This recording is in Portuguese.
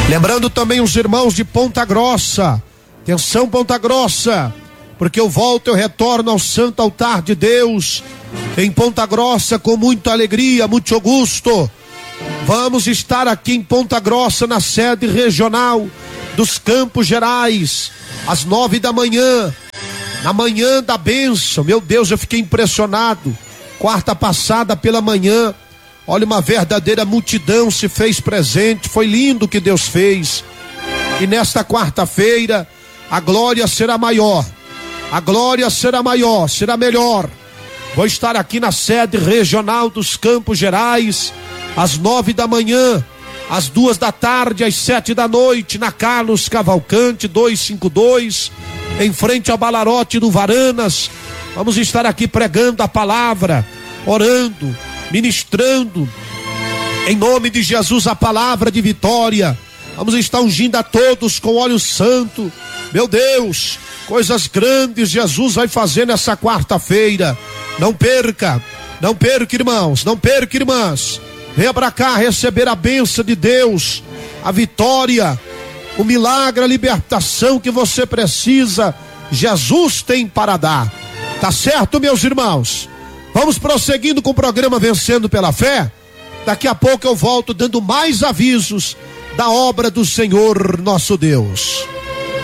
Lembrando também os irmãos de Ponta Grossa. Atenção, Ponta Grossa, porque eu volto, eu retorno ao Santo Altar de Deus em Ponta Grossa com muita alegria, muito gosto. Vamos estar aqui em Ponta Grossa na sede regional dos Campos Gerais às 9 da manhã, na manhã da bênção. Meu Deus, eu fiquei impressionado. Quarta passada pela manhã, olha, uma verdadeira multidão se fez presente. Foi lindo o que Deus fez. E nesta quarta-feira a glória será maior, a glória será maior, será melhor. Vou estar aqui na sede regional dos Campos Gerais às 9 da manhã, às 2 da tarde, às 7 da noite, na Carlos Cavalcante 252, em frente ao Balarote do Varanas. Vamos estar aqui pregando a palavra, orando, ministrando em nome de Jesus a palavra de vitória. Vamos estar ungindo a todos com óleo santo. Meu Deus, coisas grandes Jesus vai fazer nessa quarta-feira. Não perca, irmãos, não perca, irmãs. Venha para cá receber a bênção de Deus, a vitória, o milagre, a libertação que você precisa. Jesus tem para dar. Tá certo, meus irmãos? Vamos prosseguindo com o programa Vencendo pela Fé. Daqui a pouco eu volto dando mais avisos da obra do Senhor nosso Deus.